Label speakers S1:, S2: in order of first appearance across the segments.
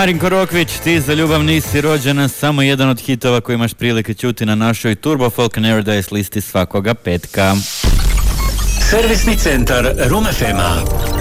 S1: Marinko Rokvić, ti za ljubav nisi rođena, samo jedan od hitova koji imaš prilike čuti na našoj Turbo Folk and Paradise listi svakoga petka.
S2: Servisni centar Room FM-a.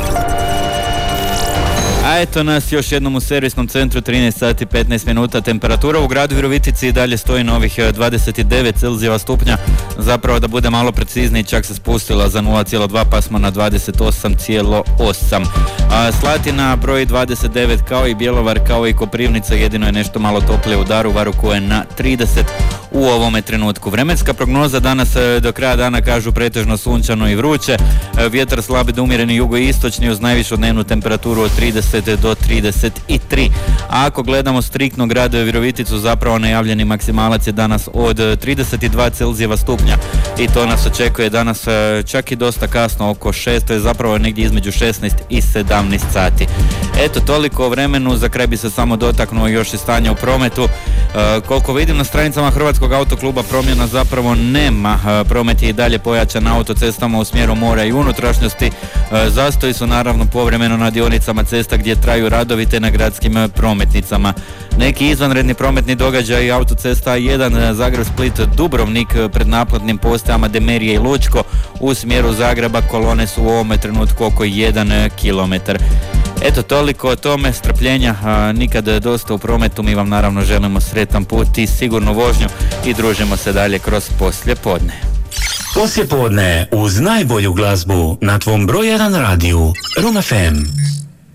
S1: A eto nas još jednom u servisnom centru, 13 sati 15 minuta. Temperatura u gradu Virovitici i dalje stoji na ovih 29 Celzijeva stupnja. Zapravo da bude malo precizniji, čak se spustila za 0,2 pa smo na 28,8. Slatina broj 29 kao i Bjelovar, kao i Koprivnica, jedino je nešto malo toplije u Daruvaru koje je na 30 u ovome trenutku. Vremenska prognoza danas do kraja dana kažu pretežno sunčano i vruće. Vjetar slabi do umjereni jugoistočni uz najvišu dnevnu temperaturu od 30 do 33. A ako gledamo striktno grad Viroviticu, zapravo najavljeni maksimalac je danas od 32 Celzijeva stupnja i to nas očekuje danas čak i dosta kasno, oko 6, to je zapravo negdje između 16 i 17 sati. Eto, toliko o vremenu. Za kraj bi se samo dotaknuo još i stanja u prometu. Koliko vidim na stranicama Hrvatskog autokluba promjena zapravo nema. Promet je i dalje pojačan na autocestama u smjeru mora i unutrašnjosti. Zastoji su naravno povremeno na dionicama cesta gdje traju radovi te na gradskim prometnicama. Neki izvanredni prometni događaj autocesta A1 Zagreb-Split-Dubrovnik pred naplatnim postajama Demerije i Lučko u smjeru Zagreba kolone su u ovome trenutku oko 1 kilometar. Eto, toliko o tome, strpljenja nikad dosta u prometu. Mi vam naravno želimo sretan put i sigurnu vožnju i družimo se dalje kroz poslijepodne.
S2: Poslijepodne uz najbolju glazbu na tvom broj 1 radiju Room FM.